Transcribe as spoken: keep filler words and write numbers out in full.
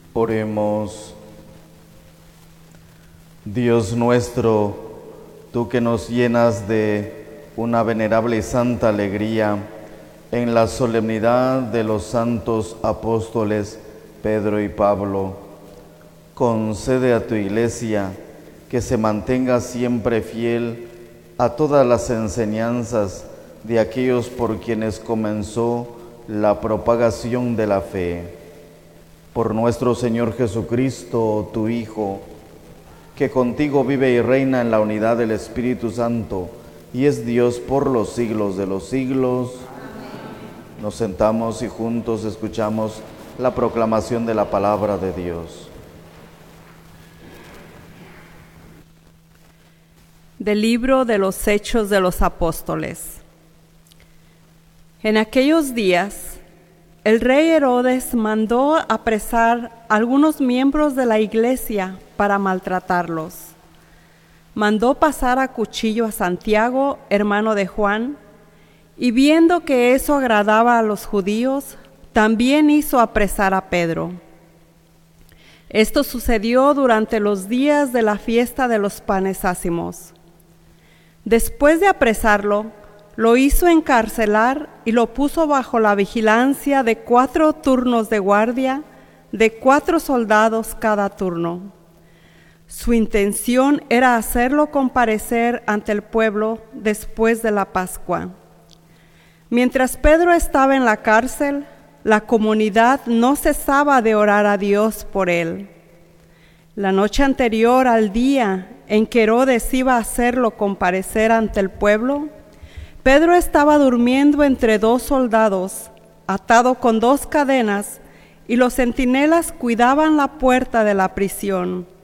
Oremos. Dios nuestro, tú que nos llenas de una venerable y santa alegría en la solemnidad de los santos apóstoles Pedro y Pablo, concede a tu Iglesia que se mantenga siempre fiel a todas las enseñanzas de aquellos por quienes comenzó la propagación de la fe. Por nuestro Señor Jesucristo, tu Hijo, que contigo vive y reina en la unidad del Espíritu Santo, y es Dios por los siglos de los siglos. Amén. Nos sentamos y juntos escuchamos la proclamación de la palabra de Dios. Del libro de los Hechos de los Apóstoles. En aquellos días, el rey Herodes mandó apresar a algunos miembros de la iglesia para maltratarlos. Mandó pasar a cuchillo a Santiago, hermano de Juan, y viendo que eso agradaba a los judíos, también hizo apresar a Pedro. Esto sucedió durante los días de la fiesta de los panes ácimos. Después de apresarlo, lo hizo encarcelar y lo puso bajo la vigilancia de cuatro turnos de guardia, de cuatro soldados cada turno. Su intención era hacerlo comparecer ante el pueblo después de la Pascua. Mientras Pedro estaba en la cárcel, la comunidad no cesaba de orar a Dios por él. La noche anterior al día en que Herodes iba a hacerlo comparecer ante el pueblo, Pedro estaba durmiendo entre dos soldados, atado con dos cadenas, y los centinelas cuidaban la puerta de la prisión.